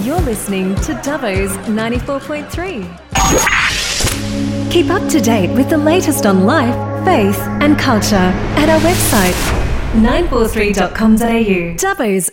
You're listening to Dubbo's 94.3. Keep up to date with the latest on life, faith and culture at our website 943.com.au. Dubbo's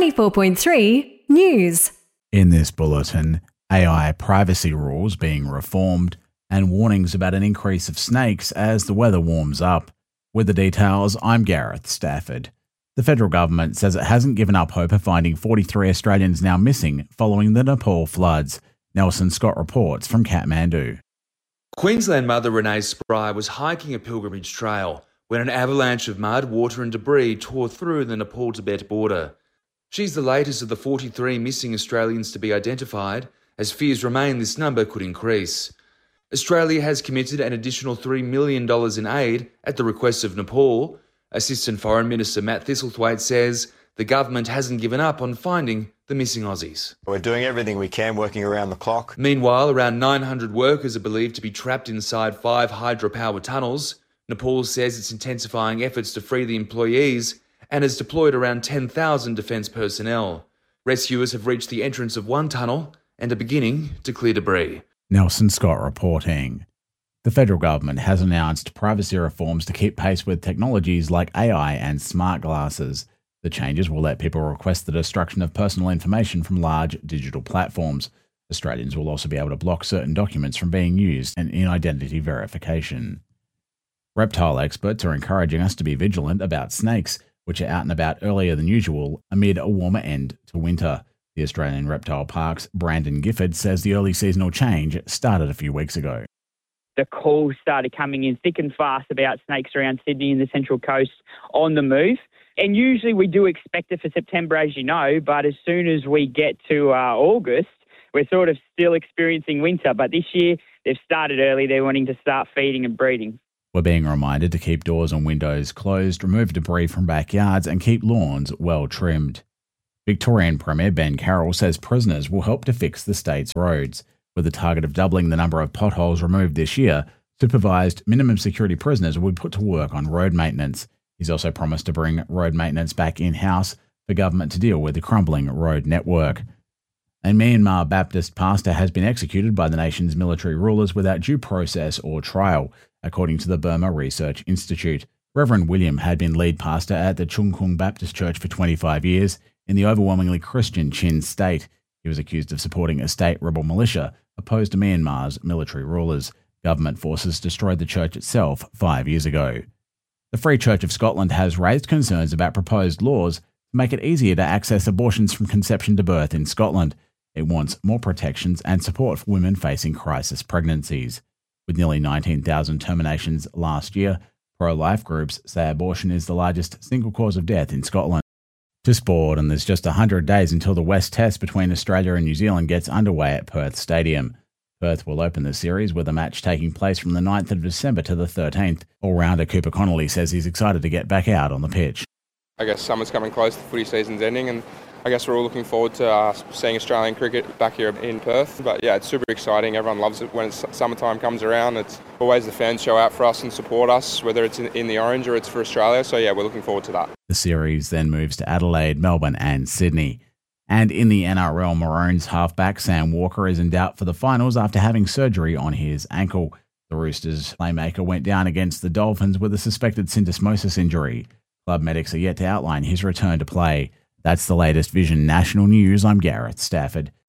94.3 News. In this bulletin, AI privacy rules being reformed and warnings about an increase of snakes as the weather warms up. With the details, I'm Gareth Stafford. The federal government says it hasn't given up hope of finding 43 Australians now missing following the Nepal floods. Nelson Scott reports from Kathmandu. Queensland mother Renee Spry was hiking a pilgrimage trail when an avalanche of mud, water and debris tore through the Nepal-Tibet border. She's the latest of the 43 missing Australians to be identified, as fears remain this number could increase. Australia has committed an additional $3 million in aid at the request of Nepal. Assistant Foreign Minister Matt Thistlethwaite says the government hasn't given up on finding the missing Aussies. We're doing everything we can, working around the clock. Meanwhile, around 900 workers are believed to be trapped inside 5 hydropower tunnels. Nepal says it's intensifying efforts to free the employees and has deployed around 10,000 defence personnel. Rescuers have reached the entrance of one tunnel and are beginning to clear debris. Nelson Scott reporting. The federal government has announced privacy reforms to keep pace with technologies like AI and smart glasses. The changes will let people request the destruction of personal information from large digital platforms. Australians will also be able to block certain documents from being used and in identity verification. Reptile experts are encouraging us to be vigilant about snakes, which are out and about earlier than usual amid a warmer end to winter. The Australian Reptile Park's Brandon Gifford says the early seasonal change started a few weeks ago. The calls started coming in thick and fast about snakes around Sydney and the Central Coast on the move. And usually we do expect it for September, as you know, but as soon as we get to August, we're sort of still experiencing winter. But this year, they've started early. They're wanting to start feeding and breeding. We're being reminded to keep doors and windows closed, remove debris from backyards and keep lawns well trimmed. Victorian Premier Ben Carroll says prisoners will help to fix the state's roads. With a target of doubling the number of potholes removed this year, supervised minimum security prisoners will be put to work on road maintenance. He's also promised to bring road maintenance back in-house for government to deal with the crumbling road network. A Myanmar Baptist pastor has been executed by the nation's military rulers without due process or trial, according to the Burma Research Institute. Reverend William had been lead pastor at the Chung Kung Baptist Church for 25 years in the overwhelmingly Christian Chin state. He was accused of supporting a state rebel militia opposed to Myanmar's military rulers. Government forces destroyed the church itself 5 years ago. The Free Church of Scotland has raised concerns about proposed laws to make it easier to access abortions from conception to birth in Scotland. It wants more protections and support for women facing crisis pregnancies. With nearly 19,000 terminations last year, pro-life groups say abortion is the largest single cause of death in Scotland. To sport, and there's just 100 days until the West Test between Australia and New Zealand gets underway at Perth Stadium. Perth will open the series with a match taking place from the 9th of December to the 13th. All-rounder Cooper Connolly says he's excited to get back out on the pitch. I guess summer's coming close, the footy season's ending, and I guess we're all looking forward to seeing Australian cricket back here in Perth. But yeah, it's super exciting. Everyone loves it when summertime comes around. It's always the fans show out for us and support us, whether it's in the orange or it's for Australia. So yeah, we're looking forward to that. The series then moves to Adelaide, Melbourne and Sydney. And in the NRL, Maroons halfback Sam Walker is in doubt for the finals after having surgery on his ankle. The Roosters playmaker went down against the Dolphins with a suspected syndesmosis injury. Club medics are yet to outline his return to play. That's the latest Vision National News. I'm Gareth Stafford.